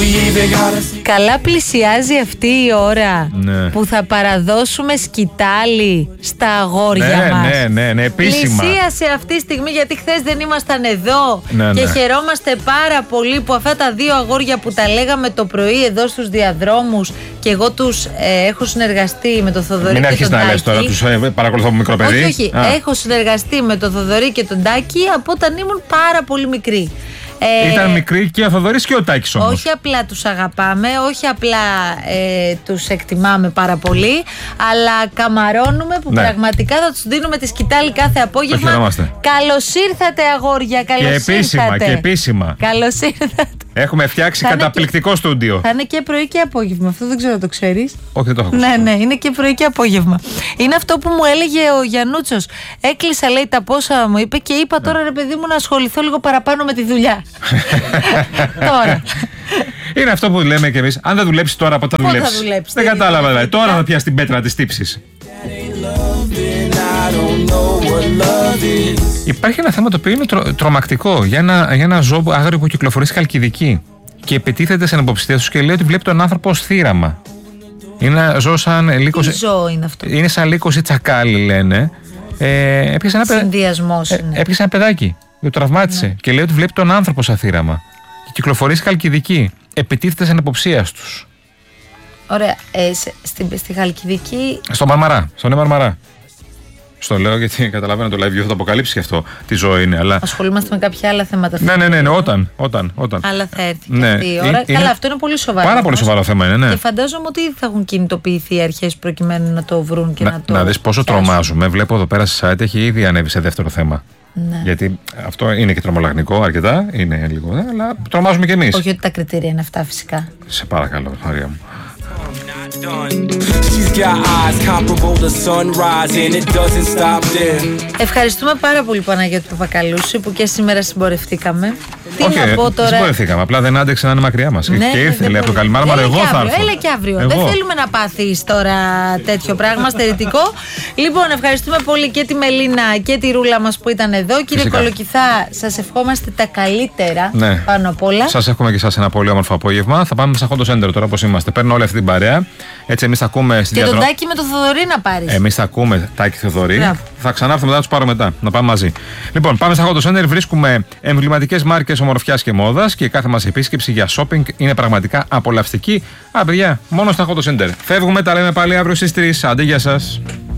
Καλά πλησιάζει αυτή η ώρα που θα παραδώσουμε σκητάλη στα αγόρια μας. Ναι, επίσημα. Πλησίασε αυτή τη στιγμή, γιατί χθες δεν ήμασταν εδώ και χαιρόμαστε πάρα πολύ που αυτά τα δύο αγόρια που τα λέγαμε το πρωί εδώ στους διαδρόμους και εγώ τους έχω συνεργαστεί με τον Θοδωρή. Μην και αρχίσεις τον να Τάκη. λες τώρα, τους παρακολουθώ από μικρό παιδί. Όχι. Έχω συνεργαστεί με τον Θοδωρή και τον Τάκη από όταν ήμουν πάρα πολύ μικρή. Ήταν μικρή και ο Θοδωρής και ο Τάκης όμως. Όχι απλά τους αγαπάμε, όχι απλά τους εκτιμάμε πάρα πολύ, αλλά καμαρώνουμε που πραγματικά θα τους δίνουμε τη σκητάλη κάθε απόγευμα. Καλώς ήρθατε αγόρια, καλώς ήρθατε. Και επίσημα. Καλώς ήρθατε. Έχουμε φτιάξει καταπληκτικό στούντιο. Θα είναι και πρωί και απόγευμα. Αυτό δεν ξέρω, το ξέρεις? Όχι, δεν το έχω ακούσει. Ναι, είναι και πρωί και απόγευμα. Είναι αυτό που μου έλεγε ο Γιαννούτσος. Έκλεισα, λέει, τα πόσα μου είπε και είπα τώρα, ρε παιδί μου, να ασχοληθώ λίγο παραπάνω με τη δουλειά. Τώρα. Είναι αυτό που λέμε κι εμείς. Αν δεν δουλέψει τώρα, πότε θα δουλέψει? Δεν κατάλαβα, δηλαδή. Τώρα θα πιάσει την πέτρα της τύψης. Υπάρχει ένα θέμα το οποίο είναι τρομακτικό για ένα ζώο άγριο που κυκλοφορεί στη Χαλκιδική και επιτίθεται σε υποψηφιότητες του και λέει ότι βλέπει τον άνθρωπο ως θύραμα. Είναι ένα ζώο σαν λύκος. Τι ζώο είναι αυτό? Είναι σαν λύκος ή τσακάλι, λένε. Συνδυασμός είναι. Έπιασε ένα παιδάκι, το τραυμάτισε και λέει ότι βλέπει τον άνθρωπο σαν θύραμα. Και κυκλοφορεί στη Χαλκιδική. Επιτίθεται σε υποψία τους. Ωραία. Στη Χαλκιδική. Στον Μαρμαρά. Στο λέω γιατί καταλαβαίνω το live view θα το αποκαλύψει και αυτό τι ζώο είναι. Αλλά... ασχολούμαστε με κάποια άλλα θέματα. Ναι, όταν. Αλλά θα έρθει και αυτή η ώρα. Καλά, αυτό είναι πολύ σοβαρό. Πάρα πολύ σοβαρό θέμα είναι, ναι. Και φαντάζομαι ότι θα έχουν κινητοποιηθεί οι αρχές προκειμένου να το βρουν και να το. Να δεις πόσο τρομάζουμε. Βλέπω εδώ πέρα σε site έχει ήδη ανέβει σε δεύτερο θέμα. Ναι. Γιατί αυτό είναι και τρομολαγνικό αρκετά. Είναι λίγο, αλλά τρομάζουμε κι εμείς. Όχι ότι τα κριτήρια είναι αυτά φυσικά. Σε παρακαλώ, Μαρία μου. Ευχαριστούμε πάρα πολύ, Παναγιώτη Παπακαλούση, που και σήμερα συμπορευτήκαμε. Τι όχι, να πω τώρα. Συμπορευτήκαμε. Απλά δεν άντεξε να είναι μακριά μας. Ναι, και ήρθε, λέει από το Καλιμάρμαρο. Εγώ θα έρθω. Έλα και αύριο. Δεν θέλουμε να πάθεις τώρα τέτοιο πράγμα στερητικό. Λοιπόν, ευχαριστούμε πολύ και τη Μελίνα και τη Ρούλα μας που ήταν εδώ. Κύριε Κολοκυθά, σας ευχόμαστε τα καλύτερα πάνω απ' όλα. Σας εύχομαι και εσάς ένα πολύ όμορφο απόγευμα. Θα πάμε σαν Χόντο Σέντερ τώρα όπως είμαστε. Παίρνω όλη αυτή την παρέα. Έτσι, εμείς θα ακούμε στην διαδρομή. Και τον Τάκη με το Θοδωρή να πάρεις. Εμείς θα ακούμε Τάκη Θοδωρή. Θα ξανάρθουμε μετά, τους πάρω μετά. Να πάμε μαζί. Λοιπόν, πάμε στα Hot Center. Βρίσκουμε εμβληματικές μάρκες ομορφιάς και μόδας και κάθε μας επίσκεψη για shopping είναι πραγματικά απολαυστική. Παιδιά, μόνο στα Hot Center. Φεύγουμε, τα λέμε πάλι αύριο στις 3. Αντί για σας.